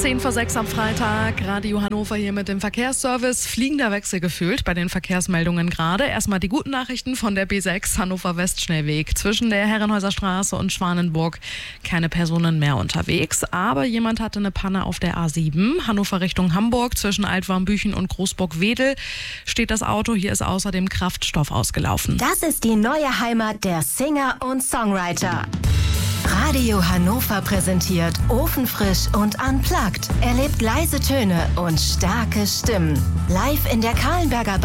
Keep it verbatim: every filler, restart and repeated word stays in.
zehn vor sechs am Freitag, Radio Hannover hier mit dem Verkehrsservice. Fliegender Wechsel gefühlt bei den Verkehrsmeldungen gerade. Erstmal die guten Nachrichten von der B sechs Hannover Westschnellweg. Zwischen der Herrenhäuser Straße und Schwanenburg keine Personen mehr unterwegs. Aber jemand hatte eine Panne auf der A sieben. Hannover Richtung Hamburg zwischen Altwarmbüchen und Großburg-Wedel steht das Auto. Hier ist außerdem Kraftstoff ausgelaufen. Das ist die neue Heimat der Singer und Songwriter. Radio Hannover präsentiert Ofenfrisch und Unplugged. Erlebt leise Töne und starke Stimmen. Live in der Kahlenberger